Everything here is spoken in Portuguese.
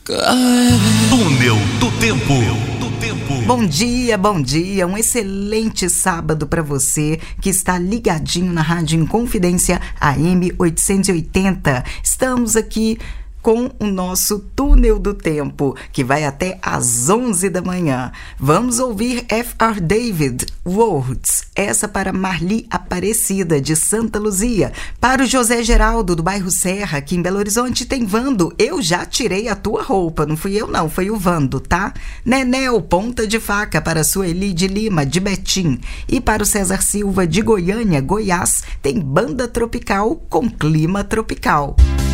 Túnel do Tempo. Bom dia, um excelente sábado para você que está ligadinho na Rádio Inconfidência AM 880. Estamos aqui com o nosso Túnel do Tempo, que vai até às 11 da manhã. Vamos ouvir F.R. David, Words, essa para Marli Aparecida, de Santa Luzia. Para o José Geraldo, do bairro Serra, aqui em Belo Horizonte, tem Vando, Eu Já Tirei a Tua Roupa. Não fui eu não, foi o Vando, tá? Nenel, Ponta de Faca, para a Sueli de Lima, de Betim. E para o César Silva, de Goiânia, Goiás, tem Banda Tropical com Clima Tropical.